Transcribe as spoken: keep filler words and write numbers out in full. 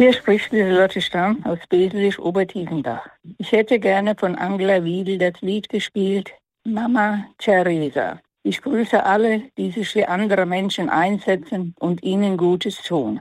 Hier spricht Lieselotte Stamm aus Beselisch-Obertiefendach. Ich hätte gerne von Angela Wiedel das Lied gespielt, Mama Teresa. Ich grüße alle, die sich für andere Menschen einsetzen und ihnen Gutes tun.